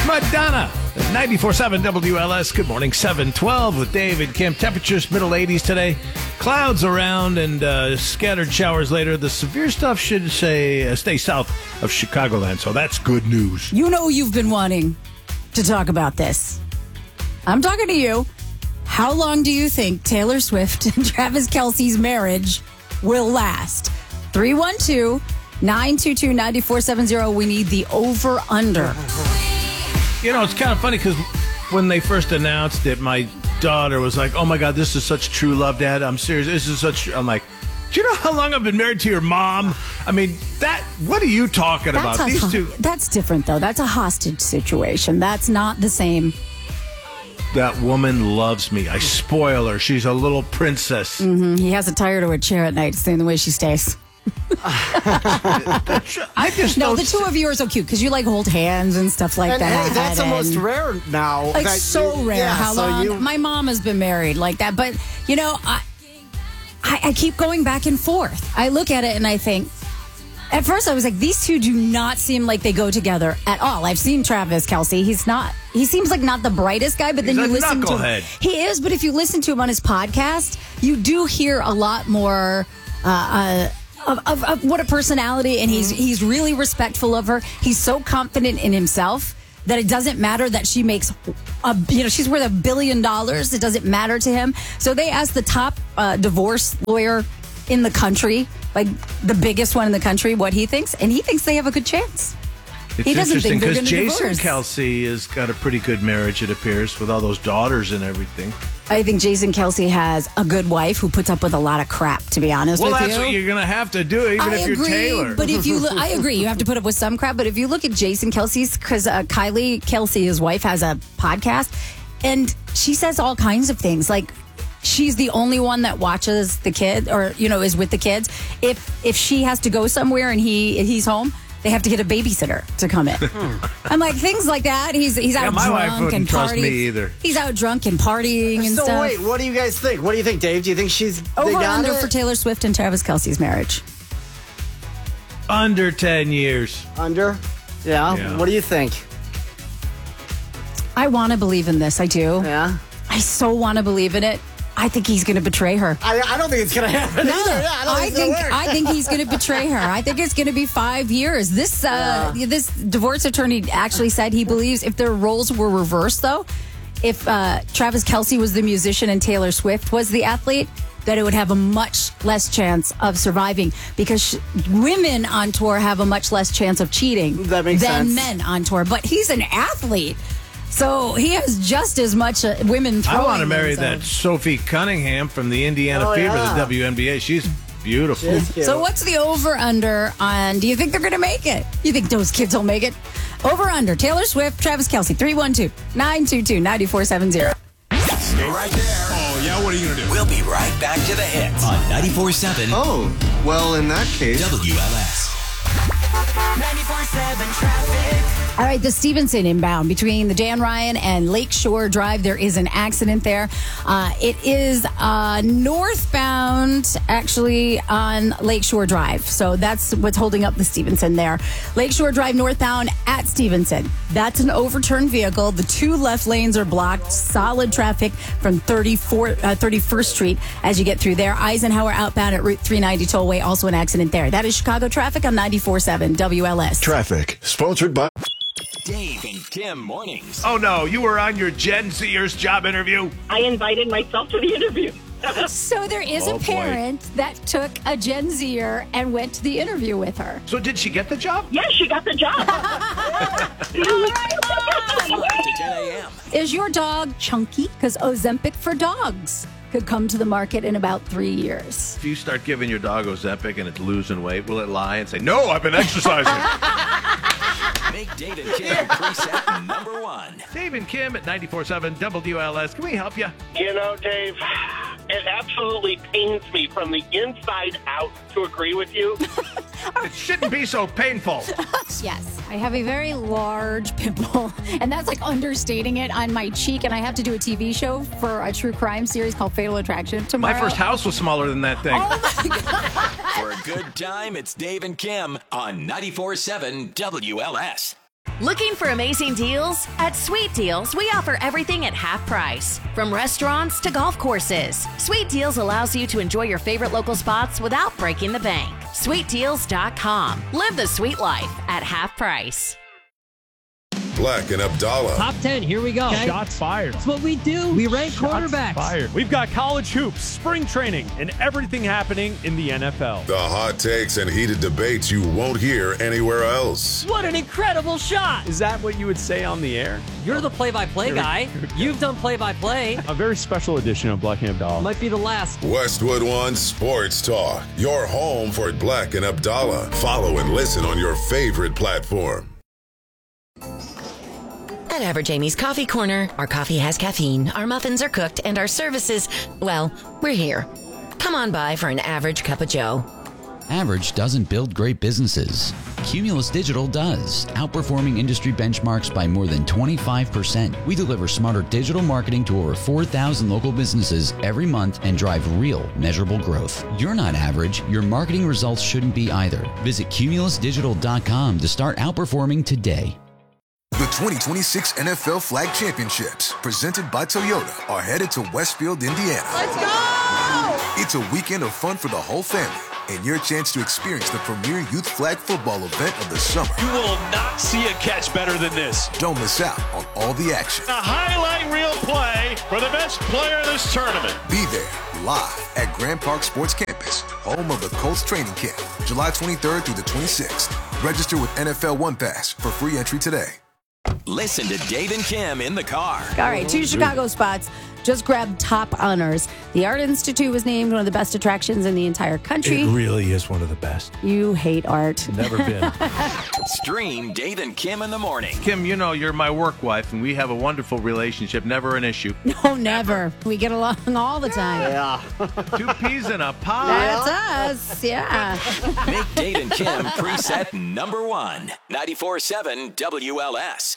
Madonna, 94.7 WLS. Good morning, 7:12 with Dave and Kim. Temperatures middle 80s today. Clouds around and scattered showers later. The severe stuff should stay south of Chicagoland, so that's good news. You know you've been wanting to talk about this. I'm talking to you. How long do you think Taylor Swift and Travis Kelce's marriage will last? 312-922-9470. We need the over-under. You know, it's kind of funny because when they first announced it, my daughter was like, "Oh my God, this is such true love, Dad. I'm serious. This is such." I'm like, "Do you know how long I've been married to your mom?" I mean, what are you talking about? These two. That's different, though. That's a hostage situation. That's not the same. That woman loves me. I spoil her. She's a little princess. Mm-hmm. He hasn't tired her a chair at night, seeing the way she stays. I just No, the two of you are so cute because you like hold hands and stuff like that. Hey, that's almost rare now. Like so rare. Yeah, How long? My mom has been married like that, but you know, I keep going back and forth. I look at it and I think. At first, I was like, these two do not seem like they go together at all. I've seen Travis Kelce. He seems like not the brightest guy, but then you listen to him. He is, but if you listen to him on his podcast, you do hear a lot more of what a personality, and he's really respectful of her. He's so confident in himself that it doesn't matter that she makes, she's worth $1 billion. It doesn't matter to him. So they asked the top divorce lawyer in the country, like the biggest one in the country, what he thinks, and he thinks they have a good chance. It's he doesn't interesting think they're because going to Jason divorce. Kelce has got a pretty good marriage, it appears, with all those daughters and everything. I think Jason Kelce has a good wife who puts up with a lot of crap, to be honest with you. Well, that's what you're going to have to do, even if you're Taylor. But if you I agree, you have to put up with some crap. But if you look at Jason Kelce's, because Kylie Kelce, his wife, has a podcast, and she says all kinds of things. Like, she's the only one that watches the kid, or is with the kids. If she has to go somewhere and he's home, they have to get a babysitter to come in. I'm like, things like that. He's out my wife drunk wouldn't and trust partying. me either. He's out drunk and partying and so stuff. wait, what do you guys think? What do you think, Dave? Do you think they Over got under it? for Taylor Swift and Travis Kelce's marriage? Under 10 years. Under? Yeah. What do you think? I want to believe in this. I do. Yeah. I so want to believe in it. I think he's going to betray her. I don't think it's going to happen either. Yeah, I think he's going to betray her. I think it's going to be 5 years. This divorce attorney actually said he believes if their roles were reversed, though, if Travis Kelce was the musician and Taylor Swift was the athlete, that it would have a much less chance of surviving because women on tour have a much less chance of cheating than men on tour. But he's an athlete. So he has just as much women throwing. I want to marry themselves. that Sophie Cunningham from the Indiana Fever, the WNBA. She's beautiful. So what's the over-under on, do you think they're going to make it? You think those kids will make it? Over-under, Taylor Swift, Travis Kelce, 312-922-9470. Stay right there. Oh, yeah? What are you going to do? We'll be right back to the hits on 94.7 Oh, well, in that case. WLS. 94.7 traffic. All right, the Stevenson inbound between the Dan Ryan and Lakeshore Drive. There is an accident there. It is northbound, actually, on Lakeshore Drive. So that's what's holding up the Stevenson there. Lakeshore Drive northbound at Stevenson. That's an overturned vehicle. The two left lanes are blocked. Solid traffic from 31st Street as you get through there. Eisenhower outbound at Route 390 Tollway. Also an accident there. That is Chicago traffic on 94.7 WLS. Traffic, sponsored by... Dave and Kim mornings. Oh, no. You were on your Gen Zers job interview? I invited myself to the interview. So there is a parent that took a Gen Zer and went to the interview with her. So did she get the job? Yes, she got the job. To 10 a.m. Is your dog chunky? Because Ozempic for dogs could come to the market in about 3 years. If you start giving your dog Ozempic and it's losing weight, will it lie and say, "No, I've been exercising"? Make Dave and Kim preset number one. Dave and Kim at 94.7 WLS. Can we help you? You know, Dave, it absolutely pains me from the inside out to agree with you. It shouldn't be so painful. Yes, I have a very large pimple, and that's like understating it on my cheek, and I have to do a TV show for a true crime series called Fatal Attraction tomorrow. My first house was smaller than that thing. Oh, my God. For a good time, it's Dave and Kim on 94.7 WLS. Looking for amazing deals? At Sweet Deals, we offer everything at half price. From restaurants to golf courses, Sweet Deals allows you to enjoy your favorite local spots without breaking the bank. SweetDeals.com. Live the sweet life at half price. Black and Abdallah. Top 10, here we go. Okay? Shots fired. That's what we do. We rank quarterbacks. Fired. We've got college hoops, spring training, and everything happening in the NFL. The hot takes and heated debates you won't hear anywhere else. What an incredible shot. Is that what you would say on the air? You're the play-by-play guy. You've done play-by-play. A very special edition of Black and Abdallah. Might be the last. Westwood One Sports Talk. Your home for Black and Abdallah. Follow and listen on your favorite platform. At Average Amy's Coffee Corner, our coffee has caffeine, our muffins are cooked, and our services, well, we're here. Come on by for an average cup of joe. Average doesn't build great businesses. Cumulus Digital does, outperforming industry benchmarks by more than 25%. We deliver smarter digital marketing to over 4,000 local businesses every month and drive real, measurable growth. You're not average. Your marketing results shouldn't be either. Visit cumulusdigital.com to start outperforming today. The 2026 NFL Flag Championships, presented by Toyota, are headed to Westfield, Indiana. Let's go! It's a weekend of fun for the whole family and your chance to experience the premier youth flag football event of the summer. You will not see a catch better than this. Don't miss out on all the action. A highlight reel play for the best player in this tournament. Be there live at Grand Park Sports Campus, home of the Colts training camp, July 23rd through the 26th. Register with NFL One Pass for free entry today. Listen to Dave and Kim in the car. All right, 2 Chicago spots just grabbed top honors. The Art Institute was named one of the best attractions in the entire country. It really is one of the best. You hate art. Never been. Stream Dave and Kim in the morning. Kim, you know you're my work wife, and we have a wonderful relationship. Never an issue. No, never. We get along all the time. Yeah. 2 peas in a pod. That's us. Yeah. Make Dave and Kim preset number 1. 94.7 WLS.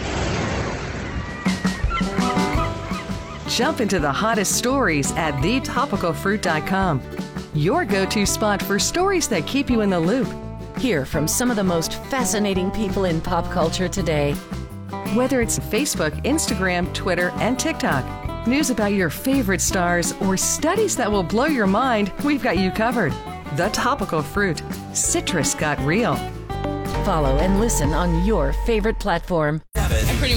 Jump into the hottest stories at thetopicalfruit.com. Your go-to spot for stories that keep you in the loop. Hear from some of the most fascinating people in pop culture today. Whether it's Facebook, Instagram, Twitter, and TikTok, news about your favorite stars, or studies that will blow your mind, we've got you covered. The Topical Fruit. Citrus got real. Follow and listen on your favorite platform. I pretty